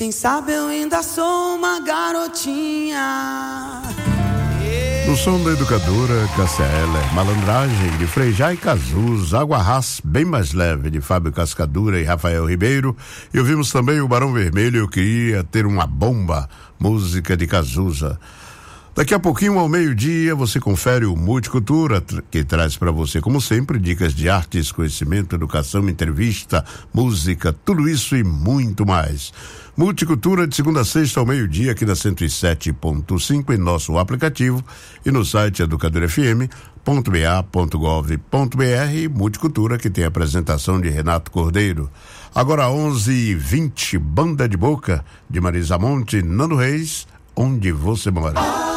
Quem sabe eu ainda sou uma garotinha. No som da educadora Cássia Eller, Malandragem de Frejá e Cazuz, Água Ras, Bem Mais Leve de Fábio Cascadura e Rafael Ribeiro, e ouvimos também o Barão Vermelho, Eu Queria Ter Uma Bomba, música de Cazuza. Daqui a pouquinho, ao meio-dia, você confere o Multicultura, que traz para você, como sempre, dicas de artes, conhecimento, educação, entrevista, música, tudo isso e muito mais. Multicultura de segunda a sexta ao meio-dia aqui na 107.5 em nosso aplicativo e no site educadorfm.ba.gov.br. Multicultura, que tem a apresentação de Renato Cordeiro. Agora 11h20, Banda de Boca de Marisa Monte, Nando Reis, Onde Você Mora.